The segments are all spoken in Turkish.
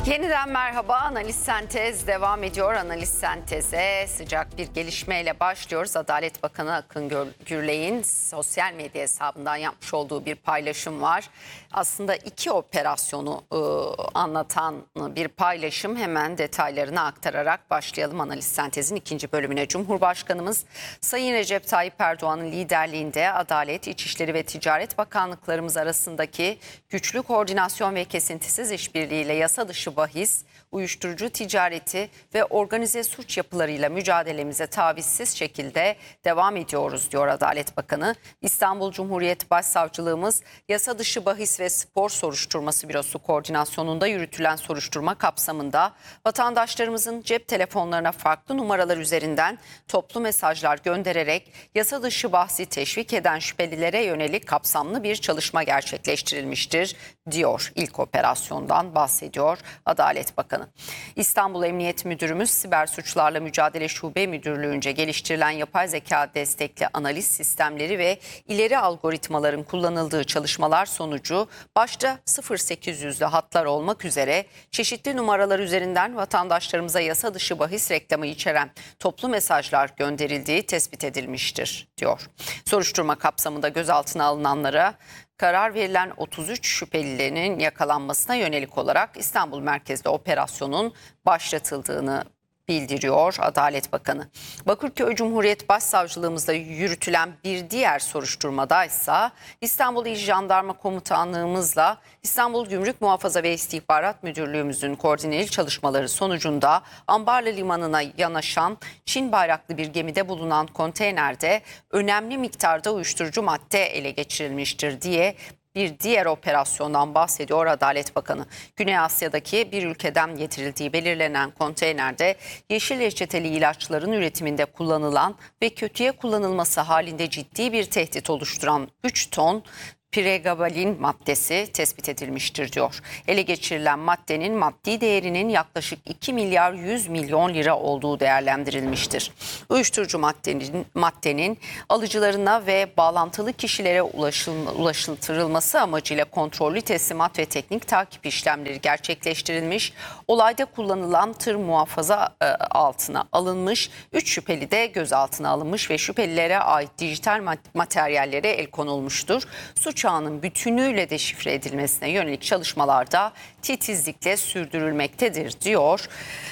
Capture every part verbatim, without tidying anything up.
Yeniden merhaba. Analiz Sentez devam ediyor. Analiz Sentez'e sıcak bir gelişmeyle başlıyoruz. Adalet Bakanı Akın Gürlek'in sosyal medya hesabından yapmış olduğu bir paylaşım var. Aslında iki operasyonu e, anlatan bir paylaşım. Hemen detaylarını aktararak başlayalım Analiz Sentez'in ikinci bölümüne. Cumhurbaşkanımız Sayın Recep Tayyip Erdoğan'ın liderliğinde Adalet, İçişleri ve Ticaret Bakanlıklarımız arasındaki güçlü koordinasyon ve kesintisiz işbirliğiyle yasa dışı bahis, uyuşturucu ticareti ve organize suç yapılarıyla mücadelemize tavizsiz şekilde devam ediyoruz diyor Adalet Bakanı. İstanbul Cumhuriyet Başsavcılığımız yasa dışı bahis ve spor soruşturması bürosu koordinasyonunda yürütülen soruşturma kapsamında vatandaşlarımızın cep telefonlarına farklı numaralar üzerinden toplu mesajlar göndererek yasa dışı bahsi teşvik eden şüphelilere yönelik kapsamlı bir çalışma gerçekleştirilmiştir diyor. İlk operasyondan bahsediyor Adalet Bakanı. İstanbul Emniyet Müdürümüz Siber Suçlarla Mücadele Şube Müdürlüğü'nce geliştirilen yapay zeka destekli analiz sistemleri ve ileri algoritmaların kullanıldığı çalışmalar sonucu başta sıfır sekiz yüzlü hatlar olmak üzere çeşitli numaralar üzerinden vatandaşlarımıza yasa dışı bahis reklamı içeren toplu mesajlar gönderildiği tespit edilmiştir diyor. Soruşturma kapsamında gözaltına alınanlara karar verilen otuz üç şüphelilerin yakalanmasına yönelik olarak İstanbul merkezli operasyonun başlatıldığını bildiriyor Adalet Bakanı. Bakırköy Cumhuriyet Başsavcılığımızda yürütülen bir diğer soruşturmada ise İstanbul İl Jandarma Komutanlığımızla İstanbul Gümrük Muhafaza ve İstihbarat Müdürlüğümüzün koordineli çalışmaları sonucunda Ambarlı Limanı'na yanaşan Çin bayraklı bir gemide bulunan konteynerde önemli miktarda uyuşturucu madde ele geçirilmiştir diye bir diğer operasyondan bahsediyor Adalet Bakanı. Güney Asya'daki bir ülkeden getirildiği belirlenen konteynerde yeşil reçeteli ilaçların üretiminde kullanılan ve kötüye kullanılması halinde ciddi bir tehdit oluşturan üç ton pregabalin maddesi tespit edilmiştir diyor. Ele geçirilen maddenin maddi değerinin yaklaşık iki milyar yüz milyon lira olduğu değerlendirilmiştir. Uyuşturucu maddenin, maddenin alıcılarına ve bağlantılı kişilere ulaştırılması amacıyla kontrollü teslimat ve teknik takip işlemleri gerçekleştirilmiş. Olayda kullanılan tır muhafaza e, altına alınmış. üç şüpheli de gözaltına alınmış ve şüphelilere ait dijital materyallere el konulmuştur. Suç ağının bütünüyle deşifre edilmesine yönelik çalışmalarda titizlikle sürdürülmektedir diyor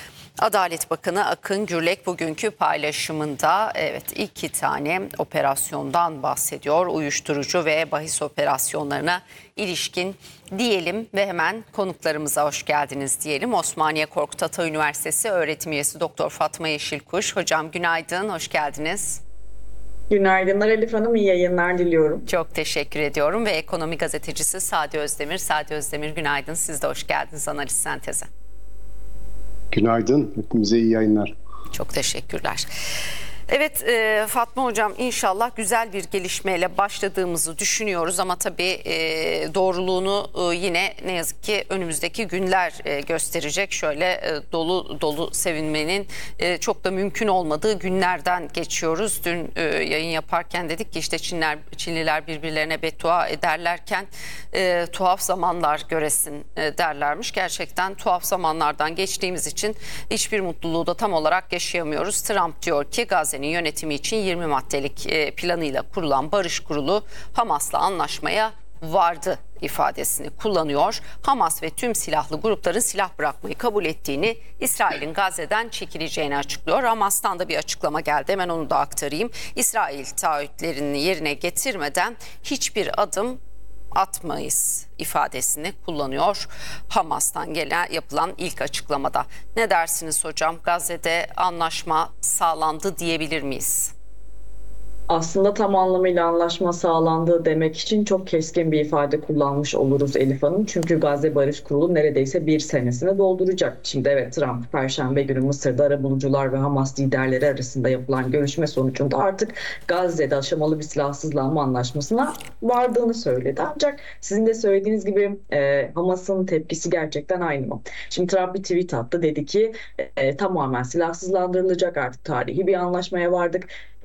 Adalet Bakanı Akın Gürlek bugünkü paylaşımında. Evet, iki tane operasyondan bahsediyor. Uyuşturucu ve bahis operasyonlarına ilişkin diyelim ve hemen konuklarımıza hoş geldiniz diyelim. Osmaniye Korkut Ata Üniversitesi öğretim üyesi Doktor Fatma Yeşilkuş. Hocam günaydın, hoş geldiniz. Günaydınlar Elif Hanım, iyi yayınlar diliyorum. Çok teşekkür ediyorum ve ekonomi gazetecisi Sadi Özdemir. Sadi Özdemir günaydın, siz de hoş geldiniz Analiz Sentez'e. Günaydın, hepimize iyi yayınlar. Çok teşekkürler. Evet e, Fatma Hocam, inşallah güzel bir gelişmeyle başladığımızı düşünüyoruz ama tabii e, doğruluğunu e, yine ne yazık ki önümüzdeki günler e, gösterecek. Şöyle e, dolu dolu sevinmenin e, çok da mümkün olmadığı günlerden geçiyoruz. Dün e, yayın yaparken dedik ki işte Çinler, Çinliler birbirlerine beddua ederlerken e, tuhaf zamanlar göresin e, derlermiş. Gerçekten tuhaf zamanlardan geçtiğimiz için hiçbir mutluluğu da tam olarak yaşayamıyoruz. Trump diyor ki Gazze yönetimi için yirmi maddelik planıyla kurulan Barış Kurulu Hamas'la anlaşmaya vardı ifadesini kullanıyor. Hamas ve tüm silahlı grupların silah bırakmayı kabul ettiğini, İsrail'in Gazze'den çekileceğini açıklıyor. Hamas'tan da bir açıklama geldi. Hemen onu da aktarayım. İsrail taahhütlerini yerine getirmeden hiçbir adım atmayız ifadesini kullanıyor Hamas'tan gelen yapılan ilk açıklamada. Ne dersiniz hocam? Gazze'de anlaşma sağlandı diyebilir miyiz? Aslında tam anlamıyla anlaşma sağlandı demek için çok keskin bir ifade kullanmış oluruz Elif Hanım. Çünkü Gazze Barış Kurulu neredeyse bir senesini dolduracak. Şimdi evet, Trump Perşembe günü Mısır'da arabulucular ve Hamas liderleri arasında yapılan görüşme sonucunda artık Gazze'de aşamalı bir silahsızlanma anlaşmasına vardığını söyledi. Ancak sizin de söylediğiniz gibi e, Hamas'ın tepkisi gerçekten aynı mı? Şimdi Trump bir tweet attı, dedi ki e, tamamen silahsızlandırılacak, artık tarihi bir anlaşmaya vardık.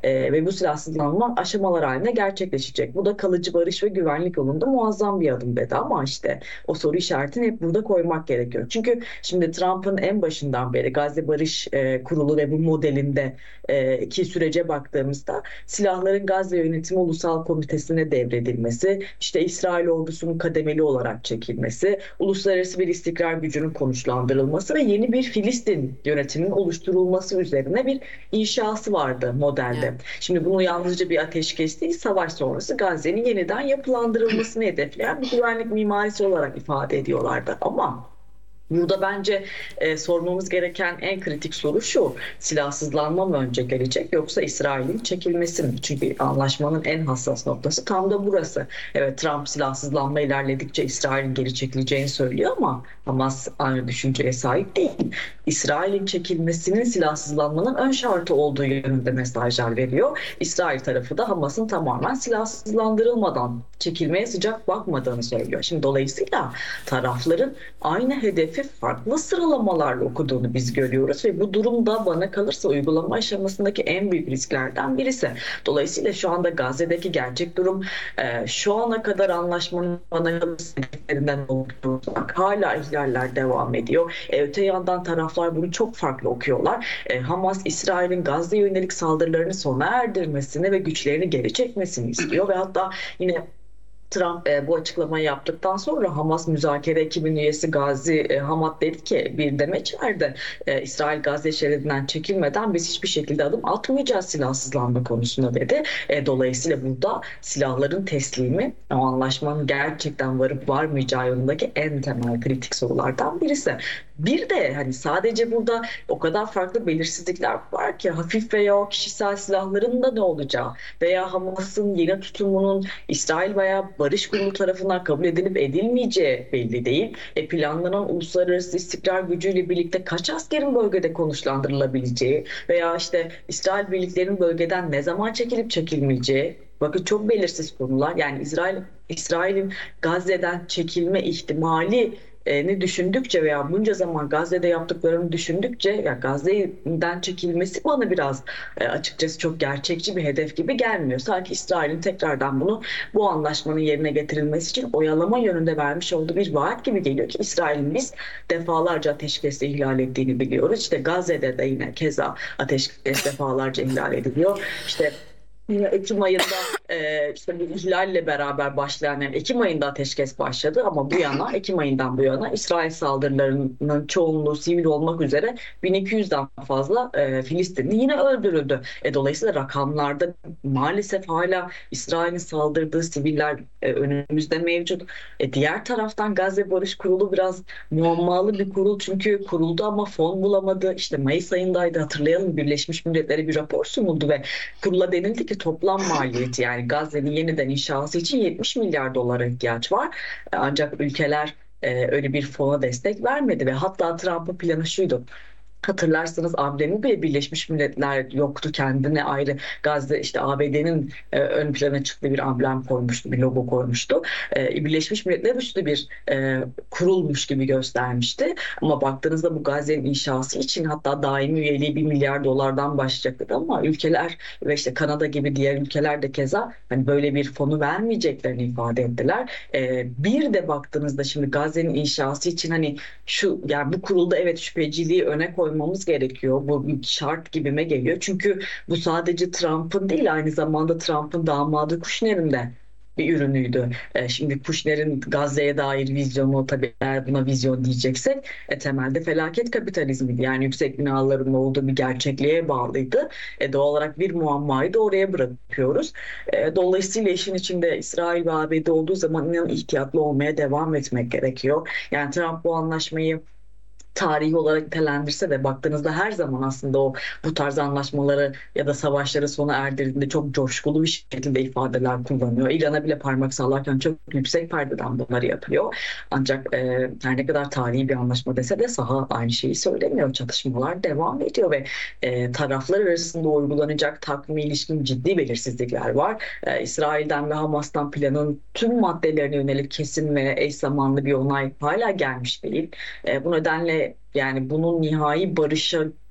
e, ve bu silahsızlanma aşamalar halinde gerçekleşecek. Bu da kalıcı barış ve güvenlik yolunda muazzam bir adım dedi ama işte o soru işaretini hep burada koymak gerekiyor. Çünkü şimdi Trump'ın en başından beri Gazze Barış e, Kurulu ve bu modelinde e, ki sürece baktığımızda silahların Gazze Yönetimi Ulusal Komitesi'ne devredilmesi, işte İsrail ordusunun kademeli olarak çekilmesi, uluslararası bir istikrar gücünün konuşlandırılması ve yeni bir Filistin yönetiminin oluşturulması üzerine bir inşası vardı modelde. Evet. Şimdi bunu yalnızca bir ateşkes değil, savaş sonrası Gazze'nin yeniden yapılandırılmasını hedefleyen bir güvenlik mimarisi olarak ifade ediyorlardı. Ama burada bence e, sormamız gereken en kritik soru şu: silahsızlanma mı önce gelecek yoksa İsrail'in çekilmesi mi? Çünkü anlaşmanın en hassas noktası tam da burası. Evet, Trump silahsızlanma ilerledikçe İsrail'in geri çekileceğini söylüyor ama Hamas aynı düşünceye sahip değil. İsrail'in çekilmesinin silahsızlanmanın ön şartı olduğu yönünde mesajlar veriyor. İsrail tarafı da Hamas'ın tamamen silahsızlandırılmadan çekilmeye sıcak bakmadığını söylüyor. Şimdi dolayısıyla tarafların aynı hedefi farklı sıralamalarla okuduğunu biz görüyoruz ve bu durumda bana kalırsa uygulama aşamasındaki en büyük risklerden birisi. Dolayısıyla şu anda Gazze'deki gerçek durum e, şu ana kadar anlaşmanın bana kalırsa hedeflerinden olduğu hala ihlaller devam ediyor. E, öte yandan taraflar bunu çok farklı okuyorlar. E, Hamas, İsrail'in Gazze'ye yönelik saldırılarını sona erdirmesini ve güçlerini geri çekmesini istiyor ve hatta yine Trump e, bu açıklamayı yaptıktan sonra Hamas müzakere ekibinin üyesi Gazi e, Hamad dedi ki, bir demeç verdi. E, İsrail Gazze şeridinden çekilmeden biz hiçbir şekilde adım atmayacağız silahsızlanma konusunda dedi. E, dolayısıyla burada silahların teslimi o anlaşmanın gerçekten varıp varmayacağı yolundaki en temel kritik sorulardan birisi. Bir de hani sadece burada o kadar farklı belirsizlikler var ki hafif veya kişisel silahların da ne olacağı veya Hamas'ın yeni tutumunun İsrail veya Barış Kurulu tarafından kabul edilip edilmeyeceği belli değil. E planlanan uluslararası istikrar gücüyle birlikte kaç askerin bölgede konuşlandırılabileceği veya işte İsrail birliklerinin bölgeden ne zaman çekilip çekilmeyeceği, bakın çok belirsiz konular. Yani İsrail İsrail'in Gazze'den çekilme ihtimali ni düşündükçe veya bunca zaman Gazze'de yaptıklarını düşündükçe ya Gazze'den çekilmesi bana biraz e, açıkçası çok gerçekçi bir hedef gibi gelmiyor. Sanki İsrail'in tekrardan bunu bu anlaşmanın yerine getirilmesi için oyalama yönünde vermiş olduğu bir vaat gibi geliyor ki İsrail'in biz defalarca ateşkesi ihlal ettiğini biliyoruz. İşte Gazze'de de yine keza ateşkes defalarca ihlal ediliyor. İşte Yine Ekim ayında e, işte bir ihlalle beraber başlayan, yani Ekim ayında ateşkes başladı ama bu yana Ekim ayından bu yana İsrail saldırılarının çoğunluğu sivil olmak üzere bin iki yüzden fazla e, Filistinli yine öldürüldü. E, dolayısıyla rakamlarda maalesef hala İsrail'in saldırdığı siviller e, önümüzde mevcut. E, diğer taraftan Gazze Barış Kurulu biraz muammalı bir kurul çünkü kuruldu ama fon bulamadı. İşte Mayıs ayındaydı, hatırlayalım, Birleşmiş Milletler'e bir rapor sunuldu ve kurula denildi ki toplam maliyeti, yani Gazze'nin yeniden inşası için yetmiş milyar dolara ihtiyaç var. Ancak ülkeler e, öyle bir fona destek vermedi ve hatta Trump'ın planı şuydu. Hatırlarsanız A B D'nin bile Birleşmiş Milletler yoktu, kendine ayrı Gazze, işte A B D'nin e, ön plana çıktığı bir amblem koymuştu, bir logo koymuştu. E, Birleşmiş Milletler üstü bir e, kurulmuş gibi göstermişti. Ama baktığınızda bu Gazze'nin inşası için hatta daimi üyeliği bir milyar dolardan başlayacaktı ama ülkeler ve işte Kanada gibi diğer ülkeler de keza hani böyle bir fonu vermeyeceklerini ifade ettiler. E, bir de baktığınızda şimdi Gazze'nin inşası için hani şu, yani bu kurulda evet şüpheciliği öne koy koymamız gerekiyor. Bu bir şart gibime geliyor. Çünkü bu sadece Trump'ın değil, aynı zamanda Trump'ın damadı Kushner'in de bir ürünüydü. E, şimdi Kushner'in Gazze'ye dair vizyonu, tabii eğer buna vizyon diyeceksek e, temelde felaket kapitalizmiydi. Yani yüksek binaların olduğu bir gerçekliğe bağlıydı. E, doğal olarak bir muammayı da oraya bırakıyoruz. E, dolayısıyla işin içinde İsrail ve A B D olduğu zaman inanın ihtiyatlı olmaya devam etmek gerekiyor. Yani Trump bu anlaşmayı tarihi olarak nitelendirse de baktığınızda her zaman aslında o bu tarz anlaşmaları ya da savaşları sona erdirdiğinde çok coşkulu bir şekilde ifadeler kullanıyor. İran'a bile parmak sallarken çok yüksek perdeden bunları yapıyor. Ancak e, her ne kadar tarihi bir anlaşma dese de saha aynı şeyi söylemiyor. Çatışmalar devam ediyor ve e, taraflar arasında uygulanacak takvime ilişkin ciddi belirsizlikler var. E, İsrail'den ve Hamas'tan planın tüm maddelerine yönelik kesin ve eş zamanlı bir onay hala gelmiş değil. E, bu nedenle yani bunun nihai barışa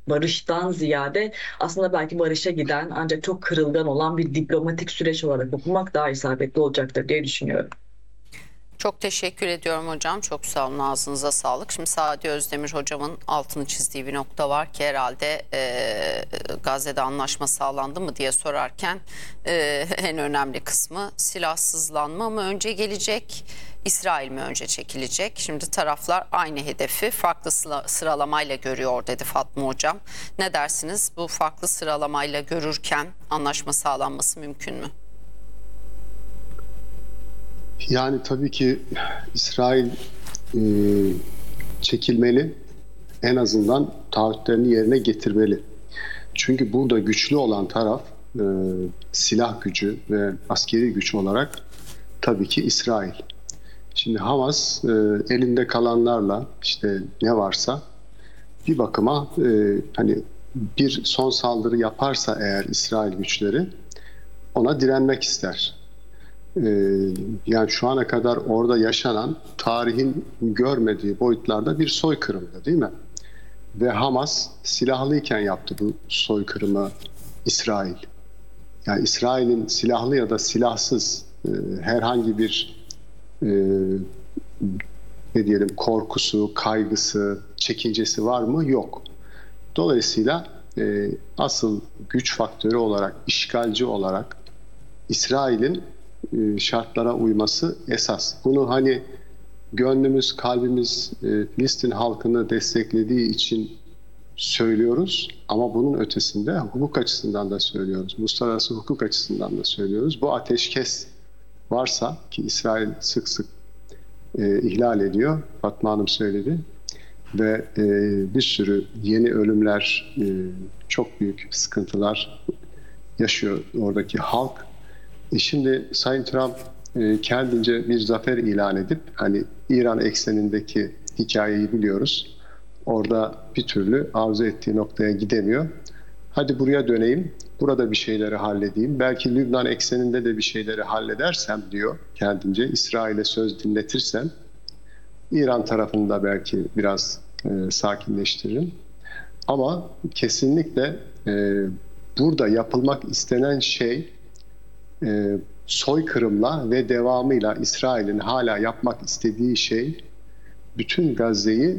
barıştan ziyade aslında belki barışa giden ancak çok kırılgan olan bir diplomatik süreç olarak okumak daha isabetli olacaktır diye düşünüyorum. Çok teşekkür ediyorum hocam. Çok sağ olun. Ağzınıza sağlık. Şimdi Sadi Özdemir hocamın altını çizdiği bir nokta var ki herhalde e, Gazze'de anlaşma sağlandı mı diye sorarken e, en önemli kısmı silahsızlanma mı önce gelecek, İsrail mi önce çekilecek? Şimdi taraflar aynı hedefi farklı sıra, sıralamayla görüyor dedi Fatma hocam. Ne dersiniz? Bu farklı sıralamayla görürken anlaşma sağlanması mümkün mü? Yani tabii ki İsrail e, çekilmeli, en azından taahhütlerini yerine getirmeli. Çünkü burada güçlü olan taraf e, silah gücü ve askeri güç olarak tabii ki İsrail. Şimdi Hamas e, elinde kalanlarla işte ne varsa bir bakıma e, hani bir son saldırı yaparsa eğer İsrail güçleri ona direnmek ister. Ee, yani şu ana kadar orada yaşanan tarihin görmediği boyutlarda bir soykırımdı, değil mi? Ve Hamas silahlıyken yaptı bu soykırımı İsrail. Yani İsrail'in silahlı ya da silahsız e, herhangi bir e, ne diyelim korkusu, kaygısı, çekincesi var mı? Yok. Dolayısıyla e, asıl güç faktörü olarak, işgalci olarak İsrail'in şartlara uyması esas. Bunu hani gönlümüz, kalbimiz e, Filistin halkını desteklediği için söylüyoruz ama bunun ötesinde hukuk açısından da söylüyoruz. Uluslararası hukuk açısından da söylüyoruz. Bu ateşkes varsa ki İsrail sık sık e, ihlal ediyor. Fatma Hanım söyledi. Ve e, bir sürü yeni ölümler, e, çok büyük sıkıntılar yaşıyor oradaki halk. E şimdi Sayın Trump e, kendince bir zafer ilan edip hani İran eksenindeki hikayeyi biliyoruz. Orada bir türlü arzu ettiği noktaya gidemiyor. Hadi buraya döneyim, burada bir şeyleri halledeyim. Belki Lübnan ekseninde de bir şeyleri halledersem diyor kendince. İsrail'e söz dinletirsem İran tarafını da belki biraz e, sakinleştiririm. Ama kesinlikle e, burada yapılmak istenen şey e, soykırımla ve devamıyla İsrail'in hala yapmak istediği şey bütün Gazze'yi